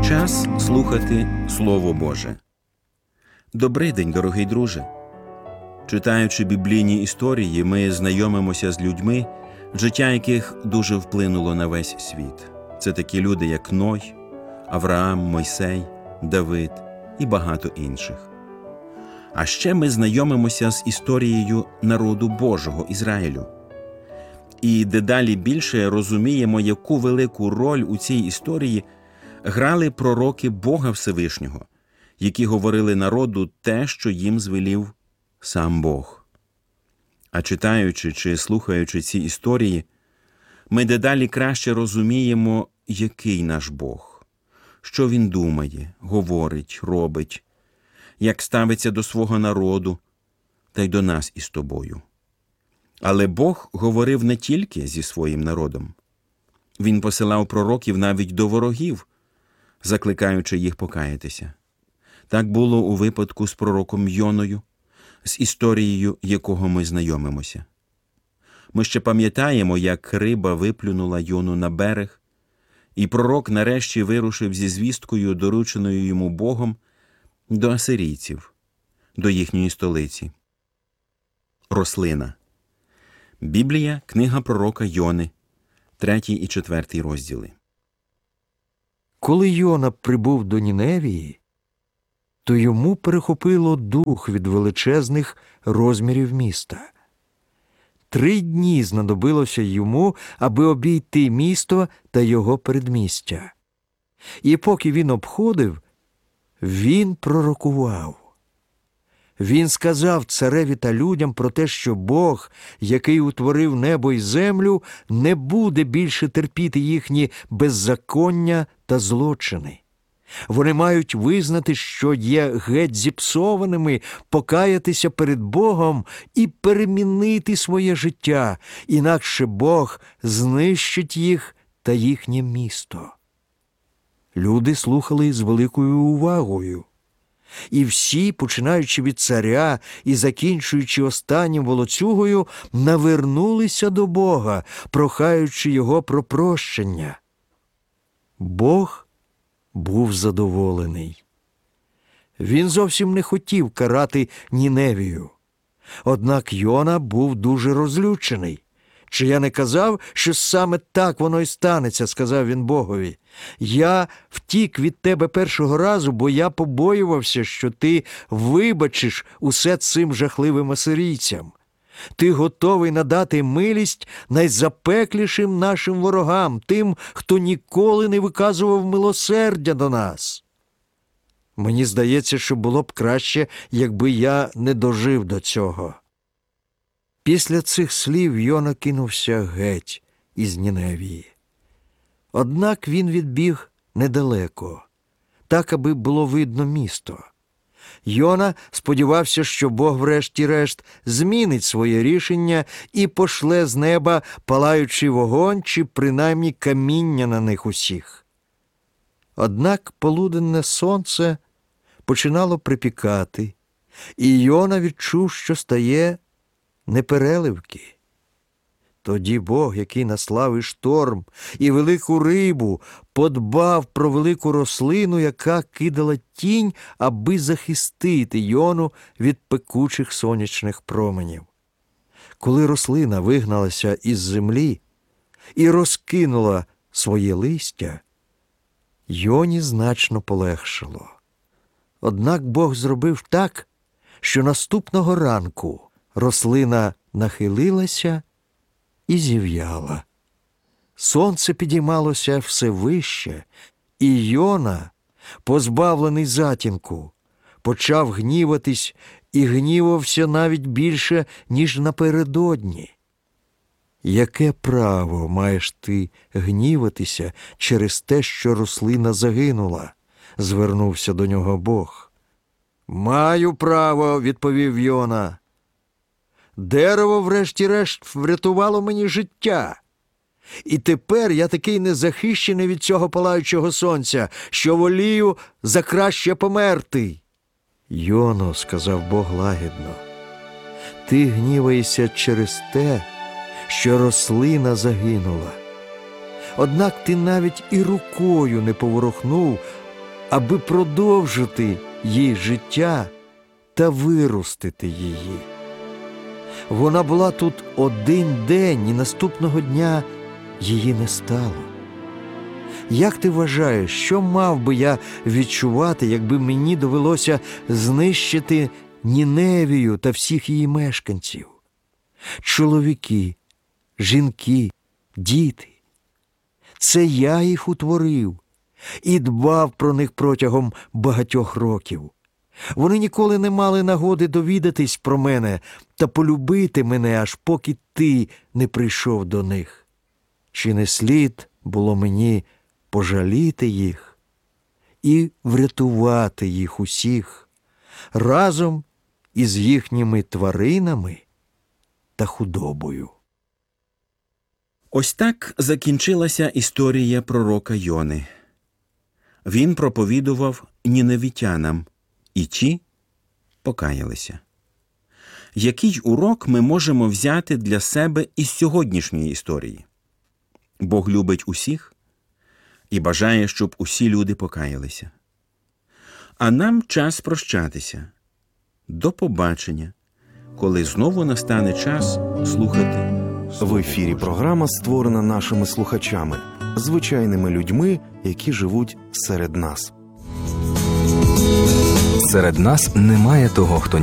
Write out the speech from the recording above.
Час слухати Слово Боже. Добрий день, дорогий друже! Читаючи біблійні історії, ми знайомимося з людьми, життя яких дуже вплинуло на весь світ. Це такі люди, як Ной, Авраам, Мойсей, Давид і багато інших. А ще ми знайомимося з історією народу Божого, Ізраїлю. І дедалі більше розуміємо, яку велику роль у цій історії грали пророки Бога Всевишнього, які говорили народу те, що їм звелів сам Бог. А читаючи чи слухаючи ці історії, ми дедалі краще розуміємо, який наш Бог, що Він думає, говорить, робить, як ставиться до свого народу та й до нас із тобою. Але Бог говорив не тільки зі своїм народом. Він посилав пророків навіть до ворогів, закликаючи їх покаятися. Так було у випадку з пророком Йоною, з історією якого ми знайомимося. Ми ще пам'ятаємо, як риба виплюнула Йону на берег, і пророк нарешті вирушив зі звісткою, дорученою йому Богом, до асирійців, до їхньої столиці. Рослина. Біблія, книга пророка Йони, 3 і 4 розділи. Коли Йона прибув до Ніневії, то йому перехопило дух від величезних розмірів міста. 3 дні знадобилося йому, аби обійти місто та його передмістя. І поки він обходив, він пророкував. Він сказав цареві та людям про те, що Бог, який утворив небо й землю, не буде більше терпіти їхні беззаконня та злочини. Вони мають визнати, що є геть зіпсованими, покаятися перед Богом і перемінити своє життя, інакше Бог знищить їх та їхнє місто. Люди слухали з великою увагою. І всі, починаючи від царя і закінчуючи останнім волоцюгою, навернулися до Бога, прохаючи його про прощення. Бог був задоволений. Він зовсім не хотів карати Ніневію. Однак Йона був дуже розлючений. «Чи я не казав, що саме так воно й станеться?» – сказав він Богові. «Я втік від тебе першого разу, бо я побоювався, що ти вибачиш усе цим жахливим асирійцям. Ти готовий надати милість найзапеклішим нашим ворогам, тим, хто ніколи не виказував милосердя до нас. Мені здається, що було б краще, якби я не дожив до цього». Після цих слів Йона кинувся геть із Ніневії. Однак він відбіг недалеко, так, аби було видно місто. Йона сподівався, що Бог врешті-решт змінить своє рішення і пошле з неба палаючий вогонь чи принаймні каміння на них усіх. Однак полуденне сонце починало припікати, і Йона відчув, що стає непереливки. Тоді Бог, який наслав і шторм, і велику рибу, подбав про велику рослину, яка кидала тінь, аби захистити Йону від пекучих сонячних променів. Коли рослина вигналася із землі і розкинула своє листя, Йоні значно полегшало. Однак Бог зробив так, що наступного ранку рослина нахилилася і зів'яла. Сонце підіймалося все вище, і Йона, позбавлений затінку, почав гніватись і гнівався навіть більше, ніж напередодні. «Яке право маєш ти гніватися через те, що рослина загинула?» – звернувся до нього Бог. «Маю право», – відповів Йона. «Дерево, врешті-решт, врятувало мені життя. І тепер я такий незахищений від цього палаючого сонця, що волію за краще померти». «Йоно», – сказав Бог лагідно, – «ти гніваєшся через те, що рослина загинула. Однак ти навіть і рукою не поворухнув, аби продовжити їй життя та виростити її. Вона була тут один день, і наступного дня її не стало. Як ти вважаєш, що мав би я відчувати, якби мені довелося знищити Ніневію та всіх її мешканців? Чоловіки, жінки, діти. Це я їх утворив і дбав про них протягом багатьох років. Вони ніколи не мали нагоди довідатись про мене та полюбити мене, аж поки ти не прийшов до них. Чи не слід було мені пожаліти їх і врятувати їх усіх разом із їхніми тваринами та худобою? Ось так закінчилася історія пророка Йони. Він проповідував ніневітянам, і ті покаялися. Який урок ми можемо взяти для себе із сьогоднішньої історії? Бог любить усіх і бажає, щоб усі люди покаялися. А нам час прощатися. До побачення, коли знову настане час слухати. В ефірі програма створена нашими слухачами, звичайними людьми, які живуть серед нас. Серед нас немає того, хто